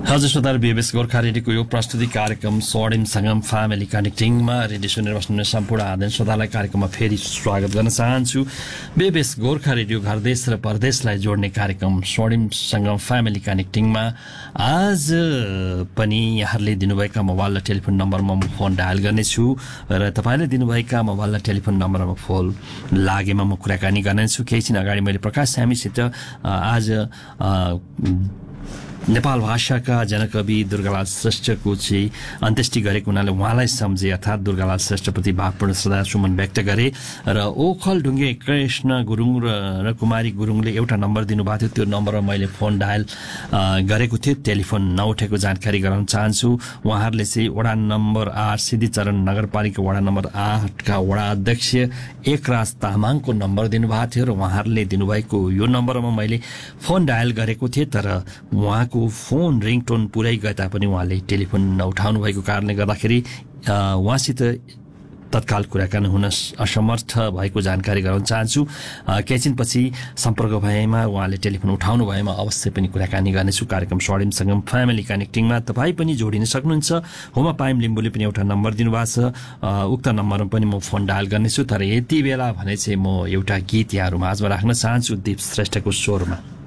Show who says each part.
Speaker 1: हजुर श्रोताहरू, बीबीएस गोर्खा रेडियोको यो प्रस्तुति कार्यक्रम स्वर्णिम सङ्गम फ्यामिली कनेक्टिङमा रेडियो सुनेर बस्नुहुने सम्पूर्ण आदरणीय श्रोतालाई कार्यक्रममा फेरि स्वागत गर्न चाहन्छु। बीबीएस गोर्खा रेडियो घर देश र परदेशलाई जोड्ने कार्यक्रम स्वर्णिम सङ्गम फ्यामिली कनेक्टिङमा आज पनि यहाँहरूले दिनुभएका मोबाइल र टेलिफोन नम्बरमा म फोन डायल गर्नेछु र तपाईँले दिनुभएका मोबाइल र टेलिफोन नम्बरमा फोन लागेमा म कुराकानी गर्नेछु। केही दिन अगाडि मैले प्रकाश स्यामीसित आज नेपाल भाषाका जनकवि दुर्गालाल श्रेष्ठको चाहिँ अन्त्येष्टि गरेको हुनाले उहाँलाई सम्झे अर्थात् दुर्गालाल श्रेष्ठप्रति भावपूर्ण श्रद्धासुमन व्यक्त गरे र ओखलढुङ्गे कृष्ण गुरुङ र कुमारी गुरुङले एउटा नम्बर दिनुभएको थियो। त्यो नम्बरमा मैले फोन डायल गरेको थिएँ, टेलिफोन नउठेको जानकारी गराउन चाहन्छु। उहाँहरूले चाहिँ वडा नम्बर 8 सिद्धिचरण नगरपालिका वडा नम्बर 8 का वडा अध्यक्ष एकराज तामाङको नम्बर दिनुभएको थियो र उहाँहरूले दिनुभएको यो नम्बरमा मैले फोन डायल गरेको थिएँ, तर उहाँको फोन रिङटोन पुरै गए तापनि उहाँले टेलिफोन नउठाउनु भएको कारणले गर्दाखेरि उहाँसित तत्काल कुराकानी हुन असमर्थ भएको जानकारी गराउन चाहन्छु। केही दिनपछि सम्पर्क भएमा उहाँले टेलिफोन उठाउनु भएमा अवश्य पनि कुराकानी गर्नेछु। कार्यक्रम स्वर्णिम सङ्गम फ्यामिली कनेक्टिङमा तपाईँ पनि जोडिन सक्नुहुन्छ। होमा पाइम लिम्बुले पनि एउटा नम्बर दिनुभएको छ, उक्त नम्बरमा पनि म फोन डायल गर्नेछु। तर यति बेला भने चाहिँ म एउटा गीत यहाँहरू माझमा राख्न चाहन्छु दीप श्रेष्ठको स्वरमा।